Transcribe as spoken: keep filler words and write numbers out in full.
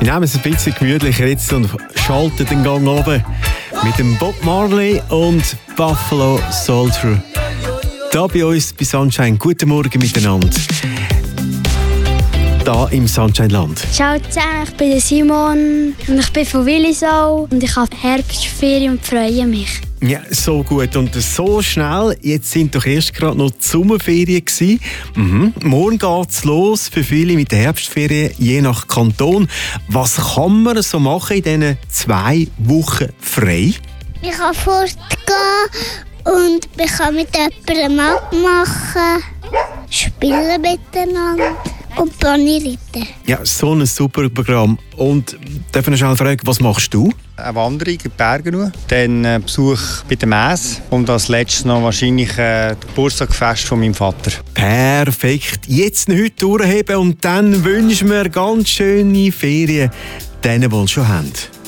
Wir nehmen es ein bisschen gemütlicher jetzt und schalten den Gang oben mit dem Bob Marley und Buffalo Soldier. Da bei uns bei Sunshine. Guten Morgen miteinander. Da im Sunshine-Land. Ciao zusammen, ich bin Simon und ich bin von Willisau und ich habe Herbstferien und freue mich. Ja, so gut und so schnell. Jetzt sind doch erst gerade noch die Sommerferien gewesen. Mhm. Morgen geht's los für viele mit den Herbstferien, je nach Kanton. Was kann man so machen in diesen zwei Wochen frei? Ich kann fortgehen und ich kann mit jemandem abmachen, spielen miteinander und Pony reiten. Ja, so ein super Programm. Und darf ich schnell fragen, was machst du? Eine Wanderung in die Berge noch, dann ein Besuch bei der Messe und als letztes noch wahrscheinlich äh, das Geburtstagsfest von meinem Vater. Perfekt. Jetzt heute durchheben und dann wünschen wir ganz schöne Ferien denen, die es schon haben.